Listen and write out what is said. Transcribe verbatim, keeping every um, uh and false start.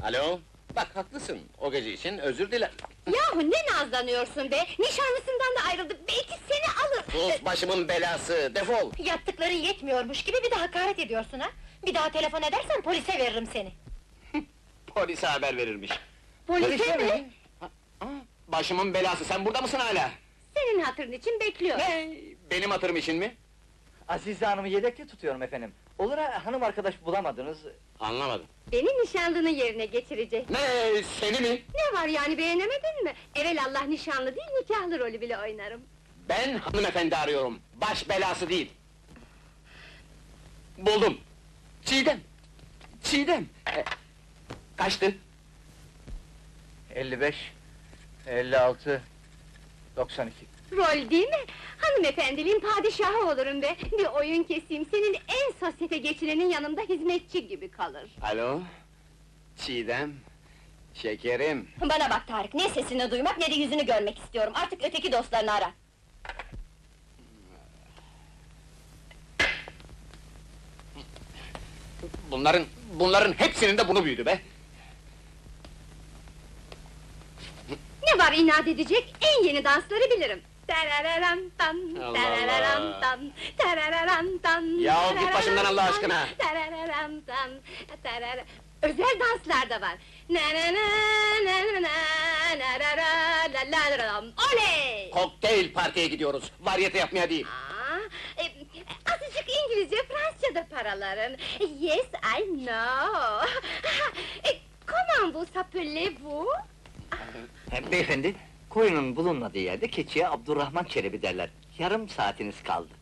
Alo, bak haklısın, o gece için özür diler. Yahu ne nazlanıyorsun be! Nişanlısından da ayrıldı, belki seni alır! Sus başımın belası, defol! Yaptıkların yetmiyormuş gibi bir de hakaret ediyorsun ha! Bir daha telefon edersen polise veririm seni! Polise haber verirmiş. Polise mi? Aa, başımın belası, sen burada mısın hala? Senin hatırın için bekliyorum! Ne? Benim hatırım için mi? Azize Hanım'ı yedekte tutuyorum efendim. Olur ha, hanım arkadaş bulamadınız. Anlamadım. Beni nişanlının yerine geçirecek! Ne, seni mi? Ne var yani, beğenemedin mi? Evelallah nişanlı değil, nikahlı rolü bile oynarım! Ben hanımefendi arıyorum, baş belası değil. Buldum! Çiğdem! Çiğdem! E, kaçtı? elli beş, elli altı, doksan iki. Rol değil mi? Hanımefendiliğin padişahı olurum be! Bir oyun keseyim, senin en sosyete geçinenin yanında hizmetçi gibi kalır! Alo? Çiğdem! Şekerim! Bana bak Tarık, ne sesini duymak ne de yüzünü görmek istiyorum, artık öteki dostlarını ara! Bunların, bunların hepsinin de bunu büyüdü be! Ne var inat edecek? En yeni dansları bilirim! Tarararam tam, Allah tarararam Allah! tam, tarararam tam, Yahu git başımdan Allah tarararam aşkına! tam, tarararam tam, tarara- Özel danslar da var! Na na na na na na na ra ra la la la ram. Oley! Kokteyl partiye gidiyoruz, varyete yapmaya değil! Aa, e, azıcık İngilizce, Fransızca da paraların. Yes, I know. e, comment vous appelez-vous? Hem beyefendi, koyunun bulunmadığı yerde keçiye Abdurrahman Çelebi derler. Yarım saatiniz kaldı.